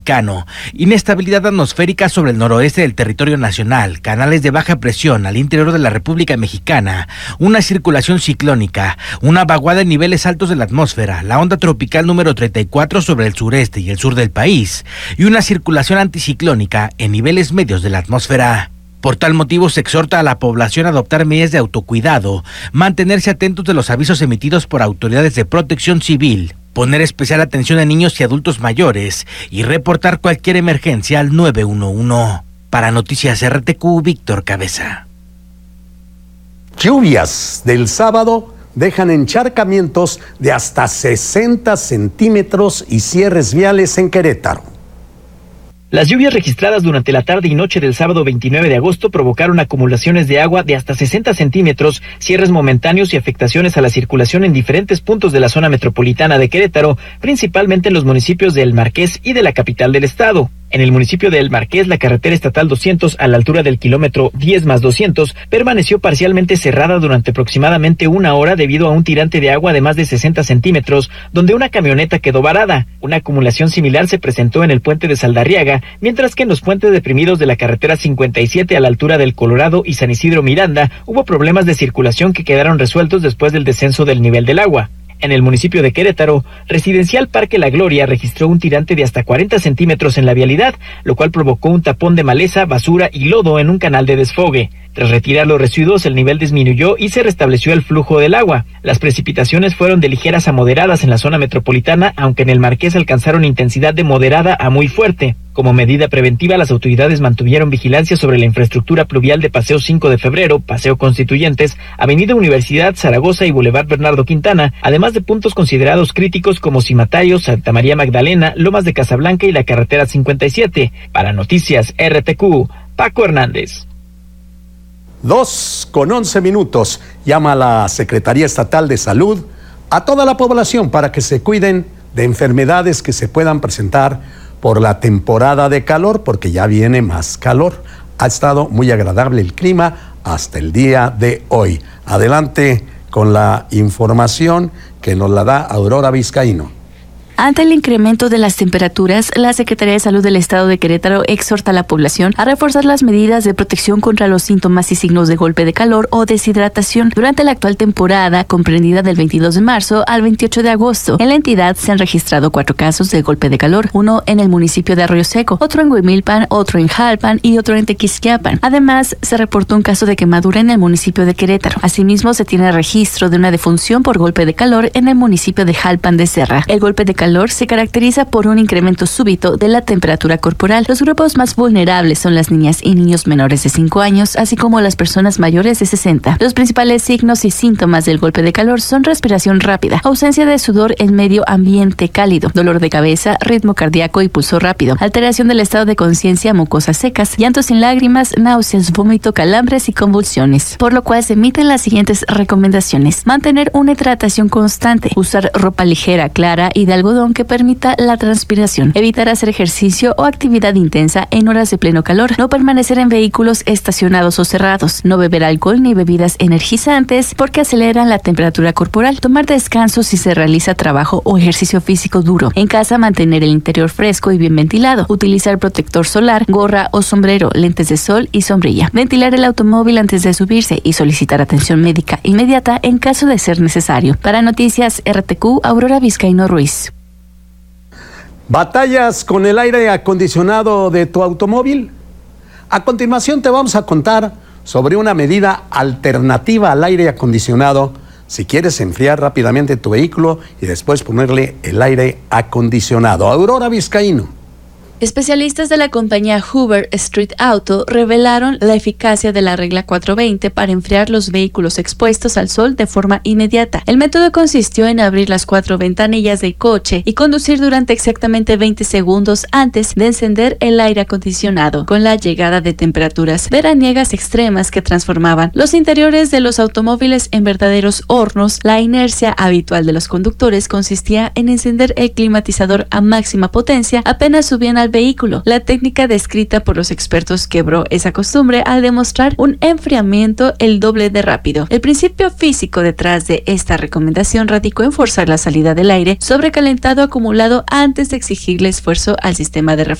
Inestabilidad atmosférica sobre el noroeste del territorio nacional, canales de baja presión al interior de la República Mexicana, una circulación ciclónica, una vaguada en niveles altos de la atmósfera, la onda tropical número 34 sobre el sureste y el sur del país, y una circulación anticiclónica en niveles medios de la atmósfera. Por tal motivo se exhorta a la población a adoptar medidas de autocuidado, mantenerse atentos de los avisos emitidos por autoridades de protección civil, poner especial atención a niños y adultos mayores y reportar cualquier emergencia al 911. Para Noticias RTQ, Víctor Cabeza. Lluvias del sábado dejan encharcamientos de hasta 60 centímetros y cierres viales en Querétaro. Las lluvias registradas durante la tarde y noche del sábado 29 de agosto provocaron acumulaciones de agua de hasta 60 centímetros, cierres momentáneos y afectaciones a la circulación en diferentes puntos de la zona metropolitana de Querétaro, principalmente en los municipios de El Marqués y de la capital del estado. En el municipio de El Marqués, la carretera estatal 200 a la altura del kilómetro 10+200 permaneció parcialmente cerrada durante aproximadamente una hora debido a un tirante de agua de más de 60 centímetros, donde una camioneta quedó varada. Una acumulación similar se presentó en el puente de Saldarriaga, mientras que en los puentes deprimidos de la carretera 57 a la altura del Colorado y San Isidro Miranda hubo problemas de circulación que quedaron resueltos después del descenso del nivel del agua. En el municipio de Querétaro, Residencial Parque La Gloria registró un tirante de hasta 40 centímetros en la vialidad, lo cual provocó un tapón de maleza, basura y lodo en un canal de desfogue. Tras retirar los residuos, el nivel disminuyó y se restableció el flujo del agua. Las precipitaciones fueron de ligeras a moderadas en la zona metropolitana, aunque en el Marqués alcanzaron intensidad de moderada a muy fuerte. Como medida preventiva, las autoridades mantuvieron vigilancia sobre la infraestructura pluvial de Paseo 5 de Febrero, Paseo Constituyentes, Avenida Universidad, Zaragoza y Boulevard Bernardo Quintana, además de puntos considerados críticos como Cimatario, Santa María Magdalena, Lomas de Casablanca y la carretera 57. Para Noticias RTQ, Paco Hernández. 2:11. Llama a la Secretaría Estatal de Salud a toda la población para que se cuiden de enfermedades que se puedan presentar por la temporada de calor, porque ya viene más calor. Ha estado muy agradable el clima hasta el día de hoy. Adelante con la información que nos la da Aurora Vizcaíno. Ante el incremento de las temperaturas, la Secretaría de Salud del Estado de Querétaro exhorta a la población a reforzar las medidas de protección contra los síntomas y signos de golpe de calor o deshidratación. Durante la actual temporada, comprendida del 22 de marzo al 28 de agosto, en la entidad se han registrado 4 casos de golpe de calor, uno en el municipio de Arroyo Seco, otro en Huimilpan, otro en Jalpan y otro en Tequisquiapan. Además, se reportó un caso de quemadura en el municipio de Querétaro. Asimismo, se tiene registro de una defunción por golpe de calor en el municipio de Jalpan de Serra. El golpe de calor se caracteriza por un incremento súbito de la temperatura corporal. Los grupos más vulnerables son las niñas y niños menores de 5 años, así como las personas mayores de 60. Los principales signos y síntomas del golpe de calor son respiración rápida, ausencia de sudor en medio ambiente cálido, dolor de cabeza, ritmo cardíaco y pulso rápido, alteración del estado de conciencia, mucosas secas, llanto sin lágrimas, náuseas, vómito, calambres y convulsiones. Por lo cual se emiten las siguientes recomendaciones: mantener una hidratación constante, usar ropa ligera, clara y de algodón que permita la transpiración, evitar hacer ejercicio o actividad intensa en horas de pleno calor, no permanecer en vehículos estacionados o cerrados, no beber alcohol ni bebidas energizantes porque aceleran la temperatura corporal, tomar descanso si se realiza trabajo o ejercicio físico duro. En casa, mantener el interior fresco y bien ventilado, utilizar protector solar, gorra o sombrero, lentes de sol y sombrilla, ventilar el automóvil antes de subirse y solicitar atención médica inmediata en caso de ser necesario. Para Noticias RTQ, Aurora Vizcaíno Ruiz. ¿Batallas con el aire acondicionado de tu automóvil? A continuación te vamos a contar sobre una medida alternativa al aire acondicionado si quieres enfriar rápidamente tu vehículo y después ponerle el aire acondicionado. Aurora Vizcaíno. Especialistas de la compañía Hoover Street Auto revelaron la eficacia de la regla 420 para enfriar los vehículos expuestos al sol de forma inmediata. El método consistió en abrir las 4 ventanillas del coche y conducir durante exactamente 20 segundos antes de encender el aire acondicionado. Con la llegada de temperaturas veraniegas extremas que transformaban los interiores de los automóviles en verdaderos hornos, la inercia habitual de los conductores consistía en encender el climatizador a máxima potencia apenas subían al vehículo. La técnica descrita por los expertos quebró esa costumbre al demostrar un enfriamiento el doble de rápido. El principio físico detrás de esta recomendación radicó en forzar la salida del aire sobrecalentado acumulado antes de exigirle esfuerzo al sistema de